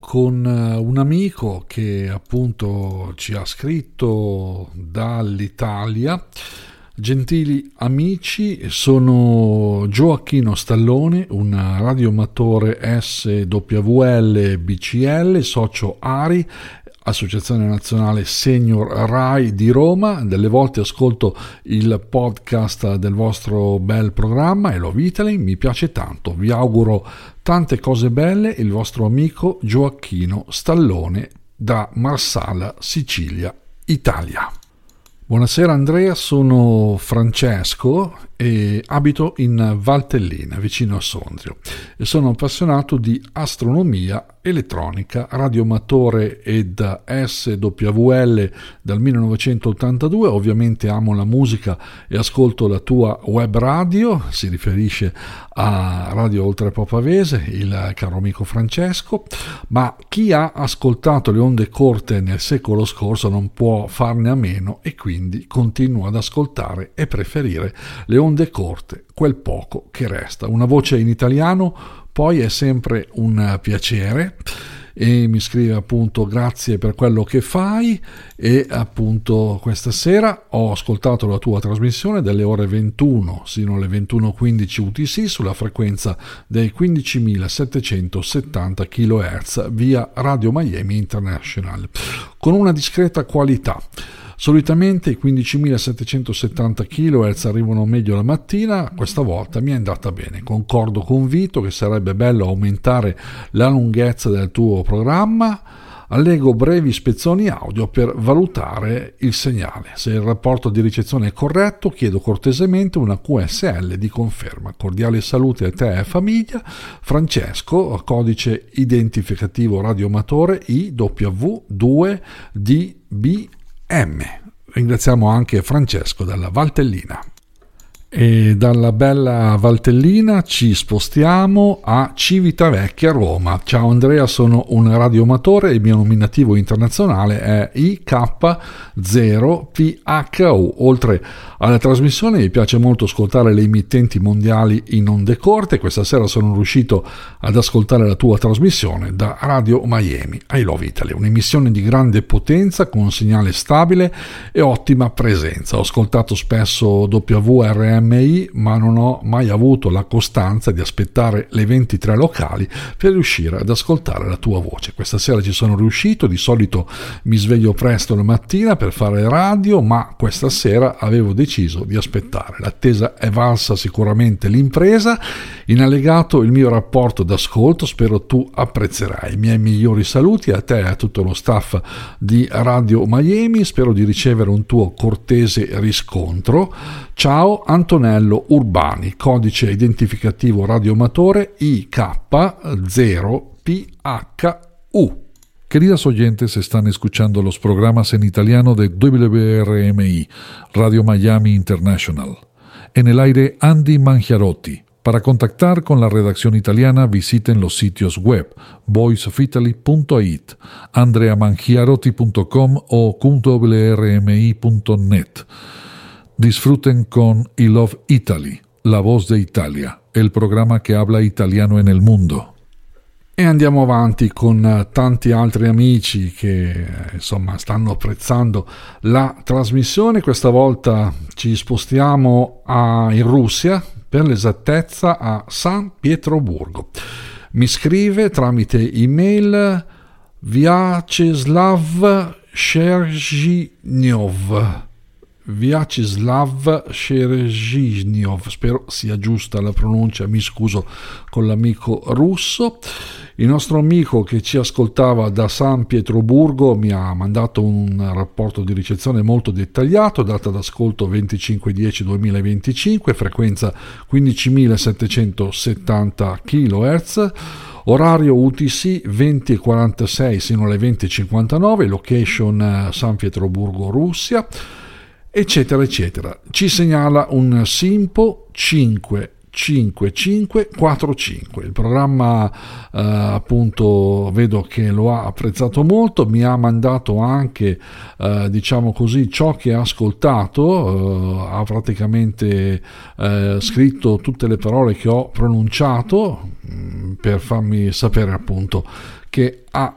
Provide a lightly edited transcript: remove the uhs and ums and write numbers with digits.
con un amico che appunto ci ha scritto dall'Italia. Gentili amici, sono Gioacchino Stallone, un radioamatore SWL BCL, socio ARI, Associazione Nazionale Senior Rai di Roma. Delle volte ascolto il podcast del vostro bel programma e Love Italy, mi piace tanto. Vi auguro tante cose belle, il vostro amico Gioacchino Stallone da Marsala, Sicilia, Italia. Buonasera Andrea, sono Francesco e abito in Valtellina, vicino a Sondrio, e sono appassionato di astronomia elettronica, radioamatore ed SWL dal 1982. Ovviamente amo la musica e ascolto la tua web radio, si riferisce a Radio Oltrepo Pavese, il caro amico Francesco, ma chi ha ascoltato le onde corte nel secolo scorso non può farne a meno e quindi continua ad ascoltare e preferire le onde corte, quel poco che resta. Una voce in italiano poi è sempre un piacere, e mi scrive appunto grazie per quello che fai, e appunto questa sera ho ascoltato la tua trasmissione dalle ore 21 sino alle 21:15 UTC sulla frequenza dei 15.770 kHz via Radio Miami International con una discreta qualità. Solitamente i 15.770 kHz arrivano meglio la mattina, questa volta mi è andata bene. Concordo con Vito che sarebbe bello aumentare la lunghezza del tuo programma. Allego brevi spezzoni audio per valutare il segnale. Se il rapporto di ricezione è corretto, chiedo cortesemente una QSL di conferma. Cordiale salute a te e famiglia. Francesco, codice identificativo radioamatore IW2DB Ringraziamo anche Francesco dalla Valtellina. E dalla bella Valtellina ci spostiamo a Civitavecchia, Roma. Ciao Andrea, sono un radioamatore e il mio nominativo internazionale è IK0PHU. Oltre alla trasmissione mi piace molto ascoltare le emittenti mondiali in onde corte. Questa sera sono riuscito ad ascoltare la tua trasmissione da Radio Miami, I Love Italy, un'emissione di grande potenza con un segnale stabile e ottima presenza. Ho ascoltato spesso WRMI, ma non ho mai avuto la costanza di aspettare le 23 locali per riuscire ad ascoltare la tua voce. Questa sera ci sono riuscito. Di solito mi sveglio presto la mattina per fare radio, ma questa sera avevo deciso di aspettare. L'attesa è valsa sicuramente l'impresa. In allegato il mio rapporto d'ascolto, spero tu apprezzerai. I miei migliori saluti a te e a tutto lo staff di Radio Miami, spero di ricevere un tuo cortese riscontro. Ciao Antonello Urbani, codice identificativo radioamatore IK0PHU. Queridas oyentes, están escuchando los programas en italiano de WRMI, Radio Miami International. En el aire, Andy Mangiarotti. Para contactar con la redacción italiana, visiten los sitios web voiceofitaly.it, andreamangiarotti.com o wrmi.net. Disfruten con I Love Italy, la voz de Italia, el programa que habla italiano en el mundo. E andiamo avanti con tanti altri amici che insomma stanno apprezzando la trasmissione. Questa volta ci spostiamo in Russia, per l'esattezza a San Pietroburgo. Mi scrive tramite email Vyacheslav Sherzinyov, spero sia giusta la pronuncia, mi scuso con l'amico russo. Il nostro amico che ci ascoltava da San Pietroburgo mi ha mandato un rapporto di ricezione molto dettagliato, data d'ascolto 25/10/2025, frequenza 15.770 kHz, orario UTC 20:46 sino alle 20:59, location San Pietroburgo, Russia, eccetera eccetera. Ci segnala un Simpo 5545. Il programma appunto vedo che lo ha apprezzato molto, mi ha mandato anche diciamo così ciò che ha ascoltato, ha praticamente scritto tutte le parole che ho pronunciato per farmi sapere appunto che ha